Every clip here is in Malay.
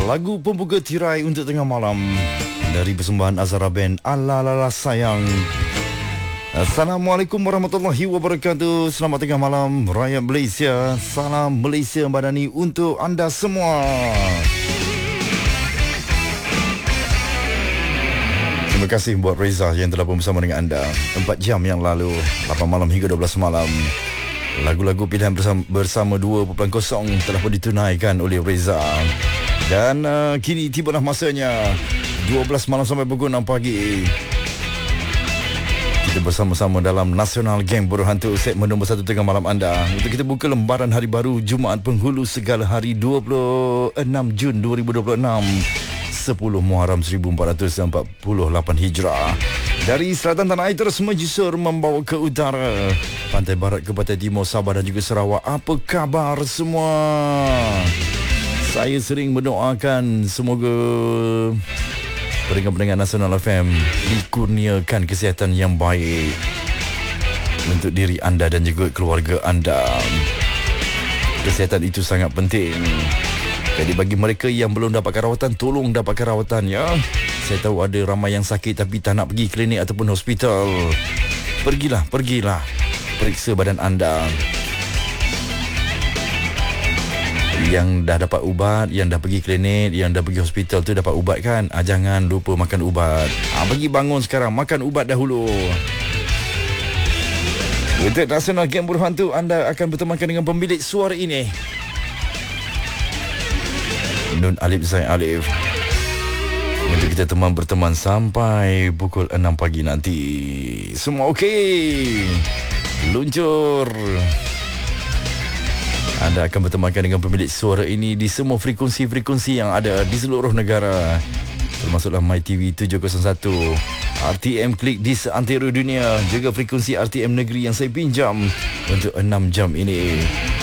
Lagu pembuka tirai untuk tengah malam dari persembahan Azhara Band Ala-la-la Sayang. Assalamualaikum warahmatullahi wabarakatuh. Selamat tengah malam rakyat Malaysia. Salam Malaysia Madani untuk anda semua. Terima kasih buat Reza yang telah bersama dengan anda 4 jam yang lalu, 8 malam hingga 12 malam. Lagu-lagu pilihan bersama 2.0 telah pun ditunaikan oleh Reza. Dan kini tibalah masanya 12 malam sampai pukul 6 pagi. Kita bersama-sama dalam Nasional Geng Buruh Hantu, segmen nombor 1 tengah malam anda, untuk kita buka lembaran hari baru Jumaat Penghulu segala hari 26 Jun 2026, 10 Muharram 1448 Hijrah. Dari selatan tanah air terus menjusur membawa ke utara, pantai barat ke pantai timur, Sabah dan juga Sarawak. Apa khabar semua? Saya sering mendoakan semoga pendengar-pendengar Nasional FM dikurniakan kesihatan yang baik untuk diri anda dan juga keluarga anda. Kesihatan itu sangat penting. Jadi bagi mereka yang belum dapatkan rawatan, tolong dapatkan rawatan ya. Saya tahu ada ramai yang sakit tapi tak nak pergi klinik ataupun hospital. Pergilah. Periksa badan anda. Yang dah dapat ubat, yang dah pergi klinik, yang dah pergi hospital tu dapat ubat kan? Jangan lupa makan ubat. Pergi bangun sekarang, makan ubat dahulu. Untuk Nasional Geng Buruh Hantu, anda akan bertemankan dengan pemilik suara ini, Nun Alif Zain Alif. Untuk kita berteman sampai pukul 6 pagi nanti. Semua okey? Luncur. Anda akan bertemankan dengan pemilik suara ini di semua frekuensi-frekuensi yang ada di seluruh negara, termasuklah MyTV 701, RTM Klik di seantero dunia, juga frekuensi RTM Negeri yang saya pinjam untuk 6 jam ini.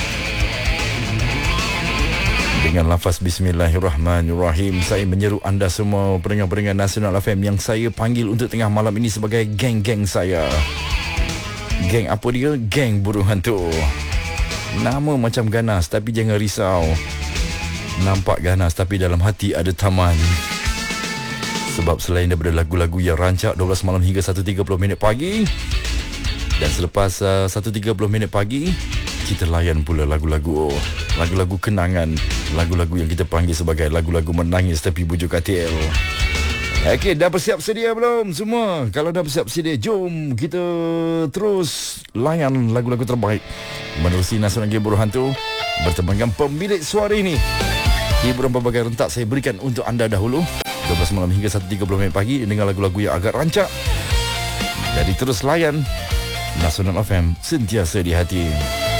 Dengan lafaz Bismillahirrahmanirrahim, saya menyeru anda semua pendengar-pendengar Nasional FM yang saya panggil untuk tengah malam ini sebagai geng-geng saya. Geng apa dia? Geng Buruh Hantu. Nama macam ganas tapi jangan risau. Nampak ganas tapi dalam hati ada taman. Sebab selain daripada lagu-lagu yang rancak 12 malam hingga 1.30 minit pagi, dan selepas 1.30 minit pagi, kita layan pula lagu-lagu kenangan, lagu-lagu yang kita panggil sebagai lagu-lagu menangis tepi bujur katil. Okey, dah bersiap sedia belum semua? Kalau dah bersiap sedia, jom kita terus layan lagu-lagu terbaik menerusi Nasional Geng Buruh Hantu bertemu dengan pemilik suara ini. Hiburan berbagai rentak saya berikan untuk anda dahulu, 12 malam hingga 1.30 minit pagi, dengan lagu-lagu yang agak rancak. Jadi terus layan Nasional FM, sentiasa di hati.